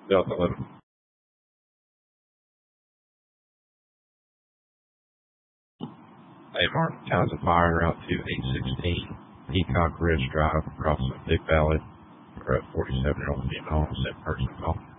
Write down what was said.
Delta 11. Hey, Mark, Towns of Fire, Route 2816, Peacock Ridge Drive, across the Big Valley. We're at 47-year-old female, sent person call.